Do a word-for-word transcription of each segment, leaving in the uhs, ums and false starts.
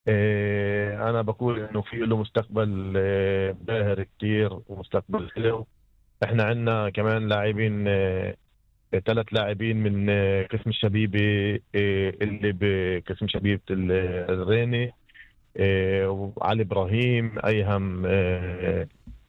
آه، انا بقول انه في له مستقبل آه، باهر كتير ومستقبل حلو. احنا عندنا كمان لاعبين، ثلاث لاعبين من آه، قسم الشبيبة، آه، اللي بقسم شبيبة ال- الريني، آه، وعلي ابراهيم ايهم، آه،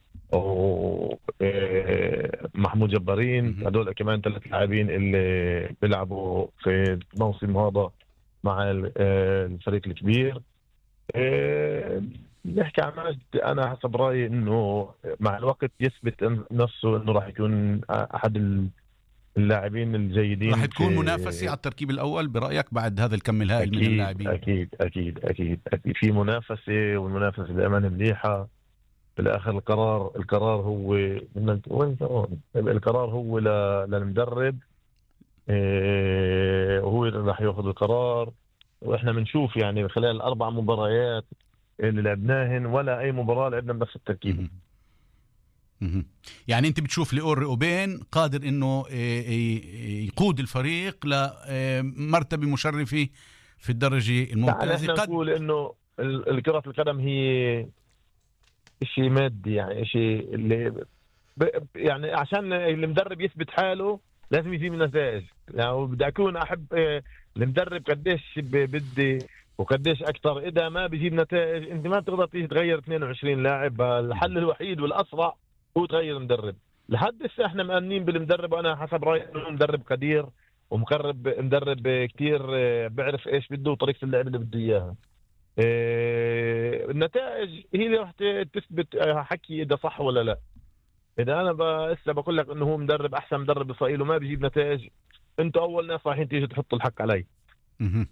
ومحمود جبارين. مهم. هذول كمان ثلاث لاعبين اللي بيلعبوا في الموسم هذا مع ال- آه، الفريق الكبير. آه، نحكي عن مجد، انا حسب رايي انه مع الوقت يثبت إن- نفسه انه راح يكون احد اللاعبين راح الجيدين في. تكون منافسة على التركيب الأول برأيك بعد هذا الكم الهائل من اكيد اللاعبين؟ اكيد اكيد اكيد اكيد في منافسه، والمنافسه دائما مليحه. في الاخر القرار القرار هو من وين كمان؟ القرار هو ل- للمدرب. إيه، وهو اللي راح ياخذ القرار. واحنا بنشوف يعني خلال الاربع مباريات اللي لعبناهن، ولا اي مباراه لعبنا بنفس التركيبه. مهم. مهم. يعني أنت بتشوف لأور أوبين قادر إنه إيه، إيه، يقود الفريق لمرتبة مشرفة في الدرجة يعني الممتازة احنا قد. نقول انه ال- الكرة القدم هي شيء مادي، يعني شيء اللي ب... يعني عشان المدرب يثبت حاله لازم يجيب نتائج. يعني بدي اكون احب آه، المدرب قديش ب... بدي وقديش اكثر. اذا ما بيجيب نتائج انت ما بتقدر تيجي تغير اثنين وعشرين لاعب. الحل الوحيد والاسرع هو تغير المدرب. لحد هسه احنا مأمنين بالمدرب، وانا حسب رايي انه مدرب قدير ومقرب، مدرب كتير آه، بيعرف ايش بده وطريقه اللعب اللي بده اياها. آه، النتائج هي اللي راح تثبت آه، حكي اذا صح ولا لا. اذا انا ب- لسه بقول لك انه هو مدرب احسن مدرب باسرائيل وما بيجيب نتائج، انتوا اول ناس رايحين تيجوا تحطوا الحق علي. مهم.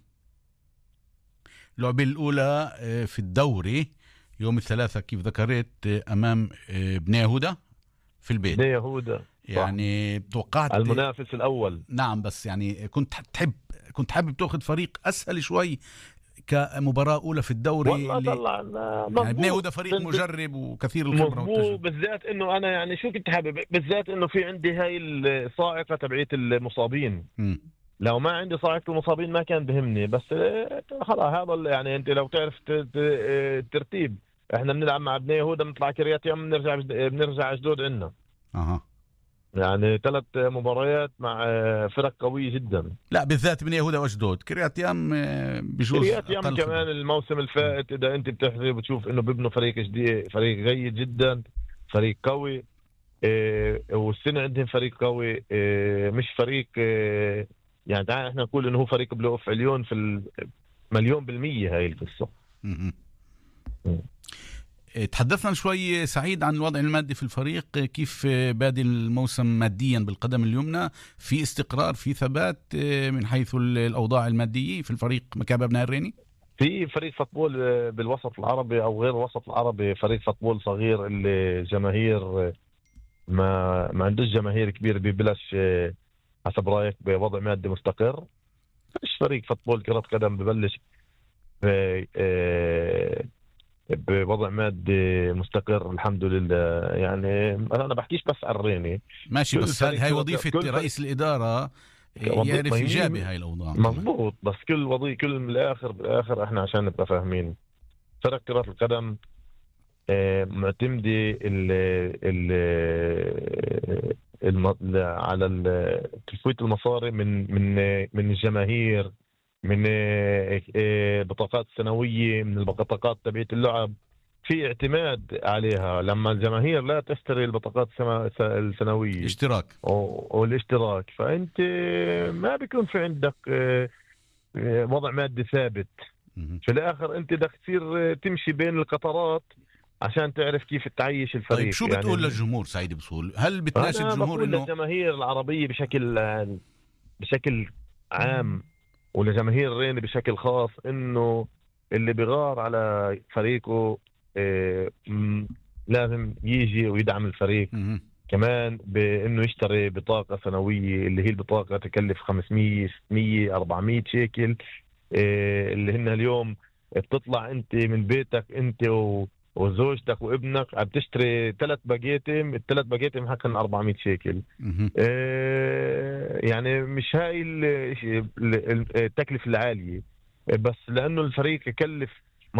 اللعبة الأولى آه، في الدوري يوم الثلاثاء كيف ذكرت آه، أمام آه، بني يهودا في البيت. بني يهودا، صح. يعني توقعت. المنافس الاول. نعم، بس يعني كنت تحب كنت حابب تاخذ فريق اسهل شوي كمباراة اولى في الدوري والله اللي طلع يعني بني مضبوط. يهودا فريق بنت- مجرب وكثير الخبرة مضبوط، والتجربة. بالذات انه انا يعني شو كنت حابب، بالذات انه في عندي هاي الصاعقه تبعيت المصابين. مم. لو ما عندي صاعقه المصابين ما كان بهمني، بس آه، خلاص هذا ال- يعني انت لو تعرف ت- ت- آه، الترتيب. احنا بنلعب مع بني يهودا، بنطلع كريات يوم، بنرجع بنرجع اشدود عندنا. اها. يعني ثلاث مباريات مع آه، فرق قوية جدا. لا، بالذات بني يهودا واشدود، كريات يام آه، بجوز كريات يم اقل خبرة. كمان الموسم مم. الفائت اذا انت بتحسب بتشوف انه بيبنوا فريق جديد، فريق جيد جدا، فريق قوي. آه، والسنة عندهم فريق قوي، آه، مش فريق آه، يعني تعال احنا نقول انه هو فريق بلو اوف عليون في المليون بالمية هاي القصة. مم. مم. آه، تحدثنا شوي سعيد عن الوضع المادي في الفريق، آه، كيف آه، بادئ الموسم ماديا بالقدم اليمنى؟ في استقرار، في ثبات آه، من حيث ال- الأوضاع المادية في الفريق مكابة بناء الريني؟ في فريق فوتبول آه، بالوسط العربي او غير الوسط العربي، فريق فوتبول صغير اللي جماهير آه، ما ما عندوش جماهير كبيرة، ببلش آه، حسب رايك بوضع مادي مستقر. مش فريق فوتبول كرة قدم ببلش ب- آه، بوضع مادي مستقر الحمد لله. يعني انا بحكيش بس عن الريني. ماشي، كل بس هذه فريق هاي كرة وظيفة كل فريق رئيس الإدارة، وظيفة، ما يعرف هي يجابه هاي الأوضاع كمان. مضبوط. بس كل وظيفة، كل من الاخر بالاخر احنا عشان نبقى فاهمين، فرق كرة القدم آه، معتمدة ال ال الم... على ال- تفويت المصاري من من من الجماهير، من آه، آه، بطاقات سنوية، من البطاقات تبعت اللعب. في اعتماد عليها لما الجماهير لا تشتري البطاقات السما- السنوية اشتراك. و- والاشتراك، فأنت ما بيكون في عندك آه، آه، وضع مادي ثابت. مهم. في الآخر أنت بدك تصير آه، تمشي بين القطرات عشان تعرف كيف تعيش طيب، الفريق شو بتقول يعني. للجمهور سعيد بصول؟ هل بتناشد أنا الجمهور بقول إنه للجماهير العربية بشكل بشكل عام، ولجماهير ريني بشكل خاص، انه اللي بيغار على فريقه آه، م- لازم يجي ويدعم الفريق. مهم. كمان بانه يشتري بطاقة سنوية، اللي هي البطاقة تكلف خمسمية ستمية أربعمية شيكل. آه، اللي هن اليوم بتطلع انت من بيتك انت و وزوجتك وابنك عم تشتري ثلاث باجيتم، الثلاث باجيتم حقهم أربعمية شيكل. مهم. آه، يعني مش هاي ال- ال- التكلفة العالية، بس لأنه الفريق يكلف